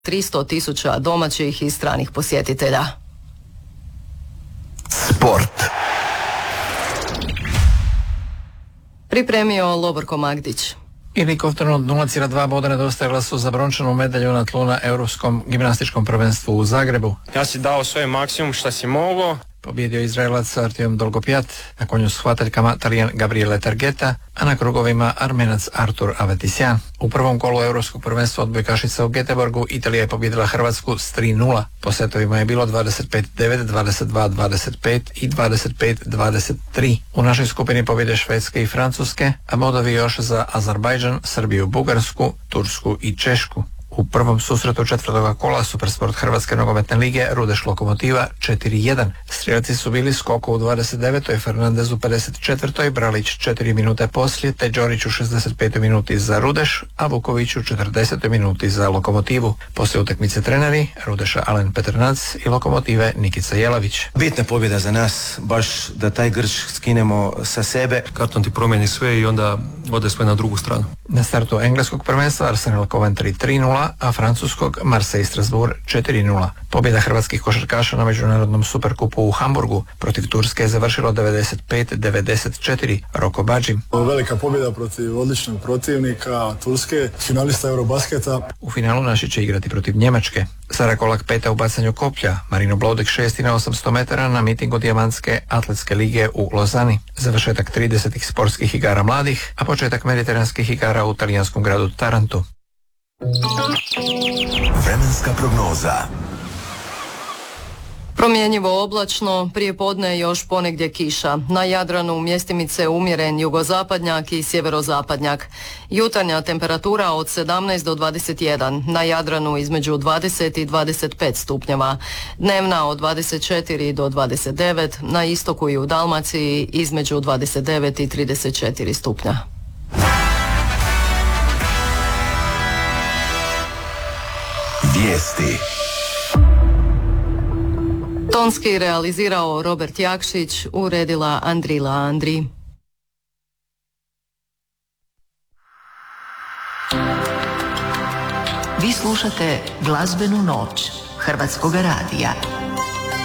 300.000 domaćih i stranih posjetitelja. Sport. Pripremio Loborko Magdić. Helikopterno 0,2 boda nedostajala su za brončanu medalju na tlu na Europskom gimnastičkom prvenstvu u Zagrebu. Ja si dao svoj maksimum šta si mogao. Pobjedio Izraelac Artyom Dolgopjat, na konju s hvataljkama Talijan Gabriele Targeta, a na krugovima Armenac Artur Avetisjan. U prvom kolu Europskog prvenstva odbojkašica u Göteborgu Italija je pobjedila Hrvatsku s 3:0. Po setovima je bilo 25-9, 22-25 i 25-23. U našoj skupini pobjede Švedske i Francuske, a bodovi još za Azerbajdžan, Srbiju, Bugarsku, Tursku i Češku. U prvom susretu četvrtoga kola Supersport Hrvatske nogometne lige Rudeš Lokomotiva 4:1. Strijelci su bili Skoko u 29. Fernandez u 54. Bralić 4 minute poslije, te Đorić u 65. minuti za Rudeš, a Vuković u 40. minuti za Lokomotivu. Poslije utakmice treneri Rudeša Alen Petrnac i Lokomotive Nikica Jelavić. Bitna pobjeda za nas, baš da taj grč skinemo sa sebe. Karton ti promijeni sve i onda ode sve na drugu stranu. Na startu engleskog prvenstva Arsenal Coventry 3:0, a francuskog Marseille Strasbourg 4:0. Pobjeda hrvatskih košarkaša na Međunarodnom superkupu u Hamburgu protiv Turske je završilo 95-94. Roko Badži. Velika pobjeda protiv odličnog protivnika Turske, finalista Eurobasketa. U finalu naši će igrati protiv Njemačke. Sara Kolak 5. u bacanju koplja, Marino Blodek 6. na 800 metara na mitingu Dijamantske atletske lige u Lozani. Završetak 30. sportskih igara mladih, a početak mediteranskih igara u talijanskom gradu Tarantu. Vremenska prognoza. Promjenjivo oblačno, prije podne još ponegdje kiša. Na Jadranu mjestimice umjeren jugozapadnjak i sjeverozapadnjak. Jutarnja temperatura od 17 do 21, na Jadranu između 20 i 25 stupnjeva. Dnevna od 24 do 29, na istoku i u Dalmaciji između 29 i 34 stupnja. Vijesti. Tonski realizirao Robert Jakšić, uredila Andrila Andri. Vi slušate Glazbenu noć Hrvatskog radija.